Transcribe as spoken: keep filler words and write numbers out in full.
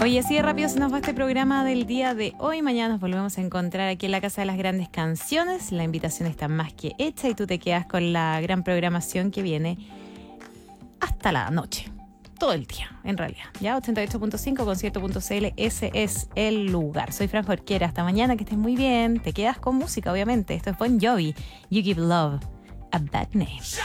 Oye, así de rápido se nos va este programa del día de hoy. Mañana nos volvemos a encontrar aquí en la Casa de las Grandes Canciones. La invitación está más que hecha y tú te quedas con la gran programación que viene hasta la noche. Todo el día, en realidad. Ya, ochenta y ocho punto cinco, concierto punto c l, ese es el lugar. Soy Fran Jorquera. Hasta mañana, que estés muy bien. Te quedas con música, obviamente. Esto es Bon Jovi. You Give Love a Bad Name.